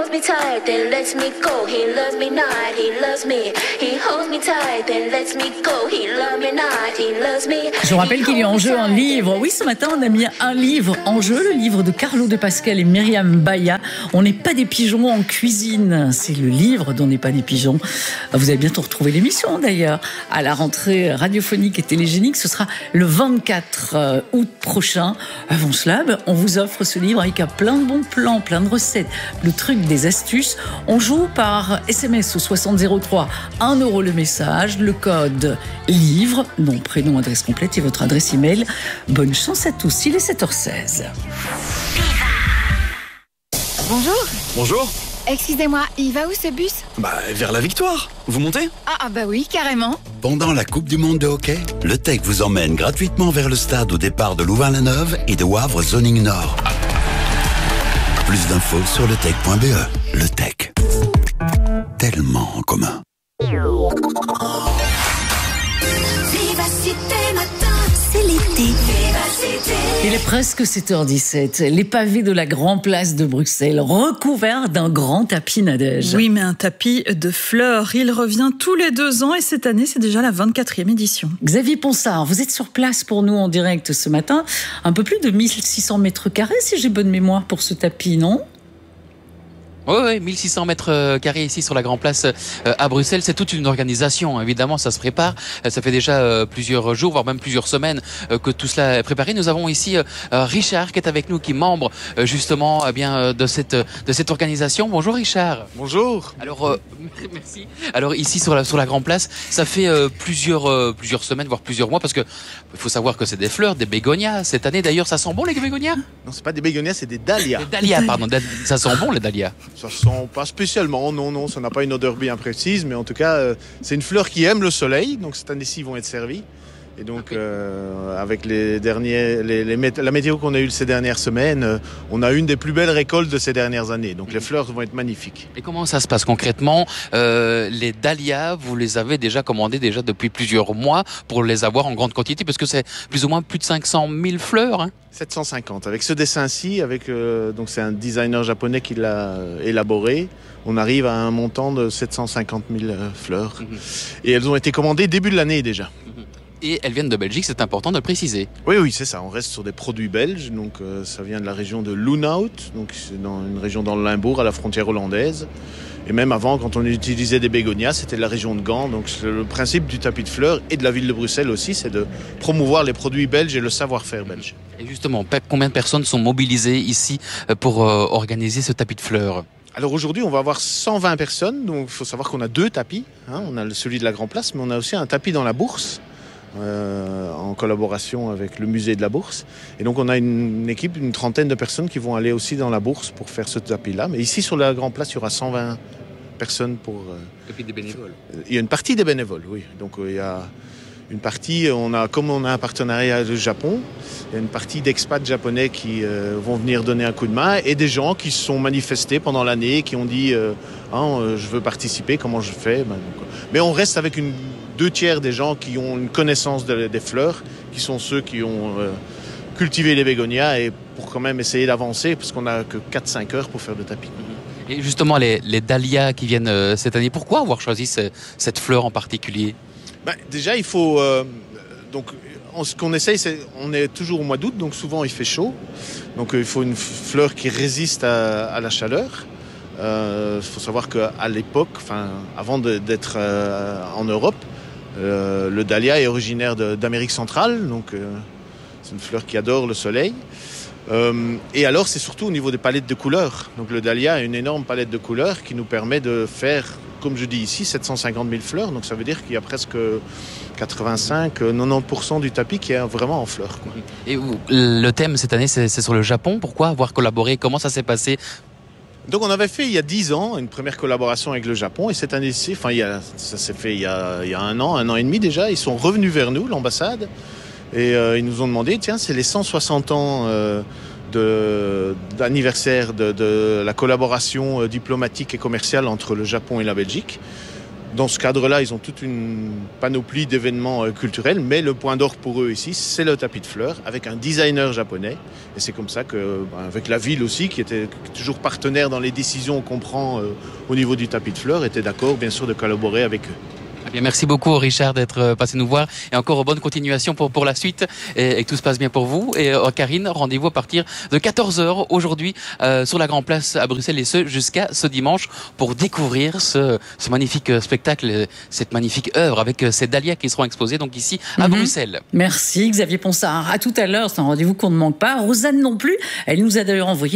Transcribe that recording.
holds me tight, then lets me go. He loves me not, he loves me. He holds me tight, then lets me go. He loves me not, he loves me. Je vous rappelle qu'il y a en jeu un livre. Oui, ce matin, on a mis un livre en jeu, le livre de Carlo de Pascal et Myriam Baya. On n'est pas des pigeons en cuisine. C'est le livre dont n'est pas des pigeons. Vous allez bientôt retrouver l'émission, d'ailleurs, à la rentrée radiophonique et télégénique. Ce sera le 24 août prochain. Avant cela, on vous offre ce livre avec plein de bons plans, plein de recettes, le truc des astuces. On joue par SMS au 6003, 1 € le message, le code livre, nom, prénom, adresse complète et votre adresse email. Bonne chance à tous, il est 7h16. Bonjour. Bonjour. Excusez-moi, il va où ce bus ? Vers la victoire. Vous montez ? Ah bah oui, carrément. Pendant la Coupe du Monde de hockey, le TEC vous emmène gratuitement vers le stade au départ de Louvain-la-Neuve et de Wavre Zoning Nord. Plus d'infos sur letec.be. Le TEC. Tellement en commun. C'est l'été. Il est presque 7h17. Les pavés de la Grand Place de Bruxelles, recouverts d'un grand tapis Nadège. Oui, mais un tapis de fleurs. Il revient tous les 2 ans et cette année, c'est déjà la 24e édition. Xavier Ponsard, vous êtes sur place pour nous en direct ce matin. Un peu plus de 1600 mètres carrés, si j'ai bonne mémoire, pour ce tapis, non ? Oui, 1600 mètres carrés ici sur la Grand Place à Bruxelles. C'est toute une organisation, évidemment, ça se prépare. Ça fait déjà plusieurs jours, voire même plusieurs semaines que tout cela est préparé. Nous avons ici Richard qui est avec nous, qui est membre justement de cette organisation. Bonjour Richard. Bonjour. Alors, merci. Alors ici sur la Grand Place, ça fait plusieurs semaines, voire plusieurs mois, parce que il faut savoir que c'est des fleurs, des bégonias. Cette année d'ailleurs, ça sent bon les bégonias ? Non, c'est pas des bégonias, c'est des dahlias. Des dahlias, pardon. Ça sent bon les dahlias. Ça sent pas spécialement, non, ça n'a pas une odeur bien précise, mais en tout cas, c'est une fleur qui aime le soleil, donc cette année-ci, ils vont être servis. Et donc, avec la météo qu'on a eue ces dernières semaines, on a une des plus belles récoltes de ces dernières années. Donc, les fleurs vont être magnifiques. Et comment ça se passe concrètement ? Les dahlias, vous les avez déjà commandés depuis plusieurs mois pour les avoir en grande quantité, parce que c'est plus ou moins plus de 500 000 fleurs. Hein ? 750. Avec ce dessin-ci, donc c'est un designer japonais qui l'a élaboré. On arrive à un montant de 750 000 fleurs. Et elles ont été commandées début de l'année déjà. Et elles viennent de Belgique, c'est important de le préciser. Oui, c'est ça. On reste sur des produits belges. Donc, ça vient de la région de Loonhout. Donc, c'est dans une région dans le Limbourg, à la frontière hollandaise. Et même avant, quand on utilisait des bégonias, c'était de la région de Gand. Donc, le principe du tapis de fleurs et de la ville de Bruxelles aussi, c'est de promouvoir les produits belges et le savoir-faire belge. Et justement, combien de personnes sont mobilisées ici pour organiser ce tapis de fleurs ? Alors aujourd'hui, on va avoir 120 personnes. Donc, il faut savoir qu'on a 2 tapis. On a celui de la Grand Place, mais on a aussi un tapis dans la Bourse. En collaboration avec le musée de la Bourse. Et donc on a une équipe, une trentaine de personnes qui vont aller aussi dans la Bourse pour faire ce tapis-là. Mais ici sur la Grand Place, il y aura 120 personnes pour... Et puis des bénévoles. Il y a une partie des bénévoles, oui. Donc il y a une partie, comme on a un partenariat avec le Japon, il y a une partie d'expats japonais qui vont venir donner un coup de main et des gens qui se sont manifestés pendant l'année, qui ont dit je veux participer, comment je fais Mais on reste avec 2/3 des gens qui ont une connaissance des fleurs, qui sont ceux qui ont cultivé les bégonias, et pour quand même essayer d'avancer, parce qu'on n'a que 4-5 heures pour faire le tapis. Et justement, les dahlias qui viennent cette année, pourquoi avoir choisi cette fleur en particulier ? Déjà, il faut... ce qu'on essaye, on est toujours au mois d'août, donc souvent il fait chaud. Donc il faut une fleur qui résiste à la chaleur. Il faut savoir qu'à l'époque, avant d'être en Europe, le dahlia est originaire d'Amérique centrale, donc c'est une fleur qui adore le soleil. Et alors, c'est surtout au niveau des palettes de couleurs. Donc le dahlia a une énorme palette de couleurs qui nous permet de faire, comme je dis ici, 750 000 fleurs. Donc ça veut dire qu'il y a presque 85-90% du tapis qui est vraiment en fleurs, quoi. Et le thème cette année, c'est sur le Japon. Pourquoi avoir collaboré ? Comment ça s'est passé ? Donc on avait fait il y a 10 ans une première collaboration avec le Japon, et cette année-ci, ça s'est fait il y a un an et demi déjà, ils sont revenus vers nous, l'ambassade, et ils nous ont demandé, tiens, c'est les 160 ans d'anniversaire de la collaboration diplomatique et commerciale entre le Japon et la Belgique. dans ce cadre-là, ils ont toute une panoplie d'événements culturels, mais le point d'orgue pour eux ici, c'est le tapis de fleurs, avec un designer japonais. Et c'est comme ça avec la ville aussi, qui était toujours partenaire dans les décisions qu'on prend au niveau du tapis de fleurs, était d'accord, bien sûr, de collaborer avec eux. Eh bien, merci beaucoup, Richard, d'être passé nous voir. Et encore bonne continuation pour la suite. Et que tout se passe bien pour vous. Et Karine, rendez-vous à partir de 14h aujourd'hui sur la Grand Place à Bruxelles, et ce jusqu'à ce dimanche, pour découvrir ce magnifique spectacle, cette magnifique œuvre avec ces dahlias qui seront exposées donc ici à Bruxelles. Merci Xavier Ponsard. À tout à l'heure, c'est un rendez-vous qu'on ne manque pas. Rosanne non plus. Elle nous a d'ailleurs envoyé